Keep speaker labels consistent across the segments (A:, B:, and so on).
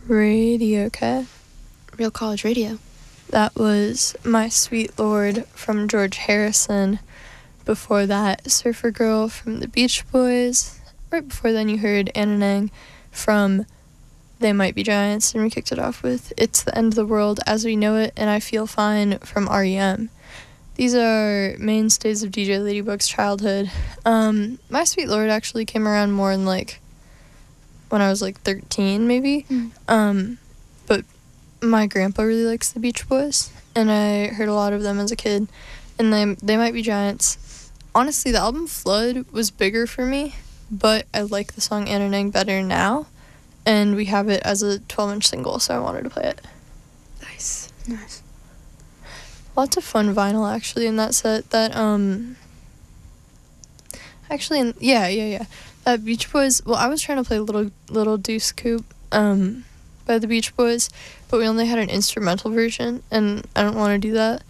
A: Radio, okay?
B: Real College Radio.
A: That was My Sweet Lord from George Harrison. Before that, Surfer Girl from the Beach Boys. Right before then, you heard Anna Nang from They Might Be Giants. And we kicked it off with It's the End of the World as We Know It and I Feel Fine from R.E.M. These are mainstays of DJ Ladybug's childhood. My Sweet Lord actually came around more in, like, when I was, like, 13, maybe. But my grandpa really likes the Beach Boys, and I heard a lot of them as a kid. And They Might Be Giants. Honestly, the album Flood was bigger for me, but I like the song Anna Nang better now. And we have it as a 12-inch single, so I wanted to play it.
B: Nice.
A: Lots of fun vinyl, actually, in that set. That, actually, yeah. That Beach Boys, well, I was trying to play Little Deuce Coupe, by the Beach Boys, but we only had an instrumental version, and I don't want to do that.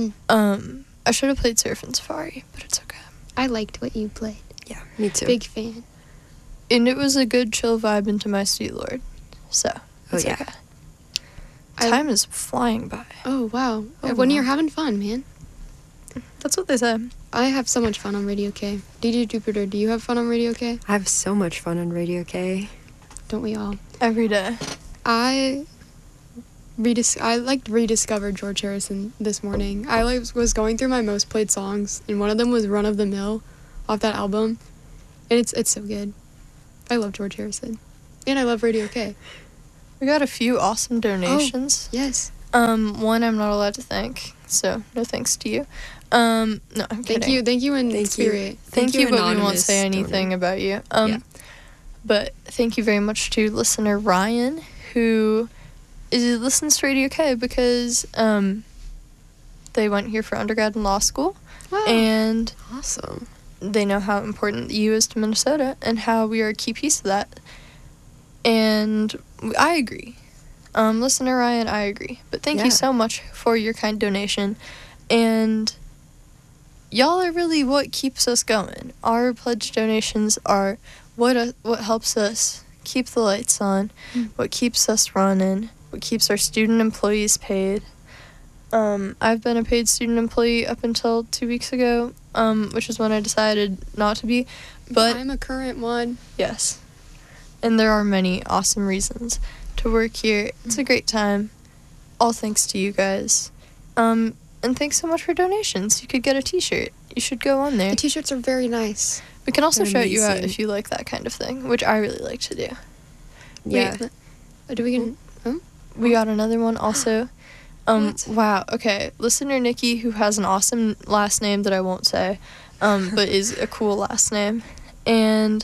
A: I should have played Surf and Safari, but it's okay.
B: I liked what you played.
C: Yeah, me too.
B: Big fan.
A: And it was a good chill vibe into My Sweet Lord, so it's okay. Time is flying by.
B: Oh, wow.
A: Oh,
B: when
A: wow.
B: you're having fun, man.
A: That's what they said.
B: I have so much fun on Radio K. DJ Jupiter, do you have fun on Radio K?
C: I have so much fun on Radio K.
B: Don't we all?
A: Every day.
B: I rediscovered George Harrison this morning. I was going through my most played songs, and one of them was Run of the Mill off that album, and it's so good. I love George Harrison, and I love Radio K.
A: We got a few awesome donations.
B: Oh, yes.
A: One I'm not allowed to thank, so no thanks to you. No, I'm kidding.
B: Thank you in spirit.
A: Thank you, but we won't
C: anonymous
A: say anything about you.
C: Yeah.
A: But thank you very much to listener Ryan, who listens to Radio K because they went here for undergrad and law school.
B: Wow.
A: And
C: Awesome.
A: they know how important the U is to Minnesota and how we are a key piece of that. And I agree. Listener Ryan, I agree. But thank you so much for your kind donation. And y'all are really what keeps us going. Our pledge donations are what helps us keep the lights on, what keeps us running, what keeps our student employees paid. I've been a paid student employee up until 2 weeks ago, which is when I decided not to be. But
B: I'm a current one.
A: yes. And there are many awesome reasons to work here. It's a great time. All thanks to you guys. And thanks so much for donations. You could get a t-shirt. You should go on there.
B: The t-shirts are very nice.
A: We can also
C: They're
A: shout you out
C: amazing.
A: if you like that kind of thing, which I really like to do.
C: Yeah.
B: Do we get...
A: We got another one also.
B: What?
A: Wow, okay. Listener Nikki, who has an awesome last name that I won't say, but is a cool last name, and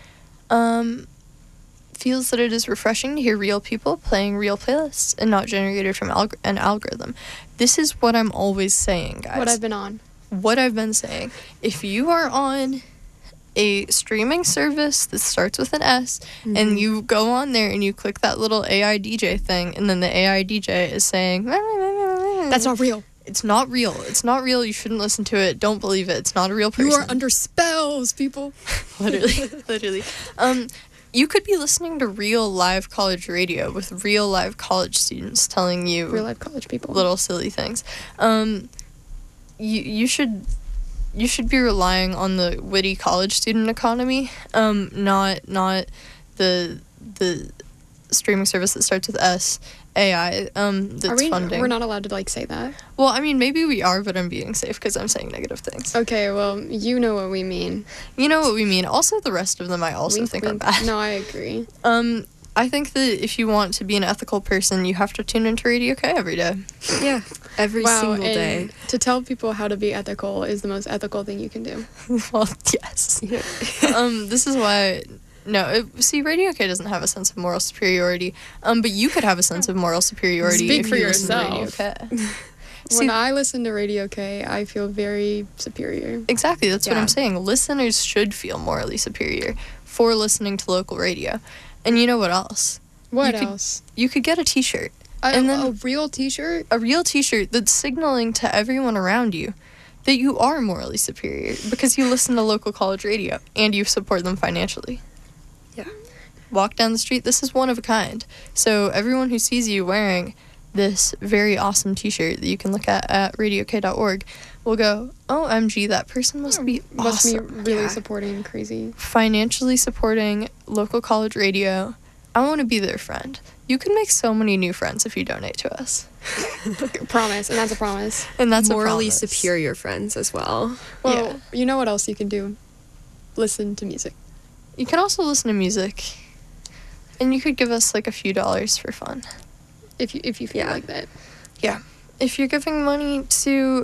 A: feels that it is refreshing to hear real people playing real playlists and not generated from an algorithm. This is what I'm always saying, guys.
B: What I've been on.
A: What I've been saying. If you are on a streaming service that starts with an S, and you go on there and you click that little AI DJ thing, and then the AI DJ is saying,
B: That's not real.
A: it's not real. It's not real. You shouldn't listen to it. Don't believe it. It's not a real person.
B: You are under spells, people.
A: Literally. You could be listening to real live college radio with real live college students telling you
B: Real life college people.
A: little silly things. You should be relying on the witty college student economy, not the streaming service that starts with S, AI, that's funding.
B: We're not allowed to, say that?
A: Well, I mean, maybe we are, but I'm being safe because I'm saying negative things.
B: Okay, well, you know what we mean.
A: You know what we mean. Also, the rest of them I also
B: Wink,
A: think
B: wink.
A: are bad.
B: No, I agree.
A: I think that if you want to be an ethical person, you have to tune into Radio K every day.
C: Yeah. Every single
B: and
C: day.
B: to tell people how to be ethical is the most ethical thing you can do.
A: Well, yes.
C: Yeah.
A: This is why... No, see, Radio K doesn't have a sense of moral superiority. But you could have a sense of moral superiority
B: Speak
A: if
B: for
A: you listen to Radio
B: yourself.
A: K.
B: When
A: See,
B: I listen to Radio K, I feel very superior.
A: exactly, that's what
C: Yeah.
A: I'm saying. Listeners should feel morally superior for listening to local radio. And you know what else?
B: What
A: You could-
B: else?
A: You could get a t-shirt.
B: A,
A: and then-
B: a real t-shirt?
A: A real t-shirt that's signaling to everyone around you that you are morally superior because you listen to local college radio and you support them financially.
C: Yeah.
A: walk down the street, this is one of a kind. So everyone who sees you wearing this very awesome t-shirt that you can look at radiok.org will go, OMG, that person must be awesome.
B: Must be really supporting crazy.
A: Financially supporting local college radio. I want to be their friend. You can make so many new friends if you donate to us.
B: Promise, and that's a promise.
A: And that's
C: morally
A: a promise.
C: superior friends as well.
B: Well, you know what else you can do? Listen to music.
A: You can also listen to music. And you could give us like a few dollars for fun.
B: If you feel like that.
A: Yeah. If you're giving money to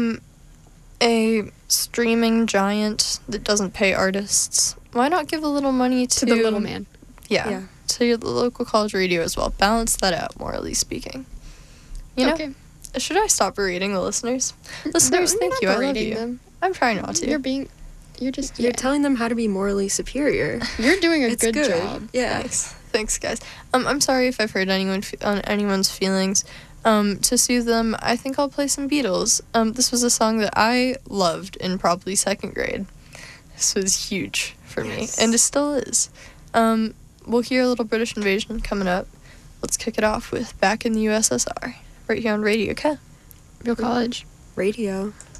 A: a streaming giant that doesn't pay artists, why not give a little money to
B: the little man?
A: Yeah. To your local college radio as well. Balance that out, morally speaking. You know?
B: Okay.
A: Should I stop berating the listeners? Listeners, thank you. I love you.
B: Them.
A: I'm trying not to.
C: You're telling them how to be morally superior.
B: You're doing a
C: It's
B: good
C: good.
B: job.
C: Yeah.
A: Thanks, guys. I'm sorry if I've hurt anyone's feelings. To soothe them, I think I'll play some Beatles. This was a song that I loved in probably 2nd grade. This was huge for me, and it still is. We'll hear a little British Invasion coming up. Let's kick it off with Back in the USSR, right here on Radio K.
B: Real college.
C: Radio.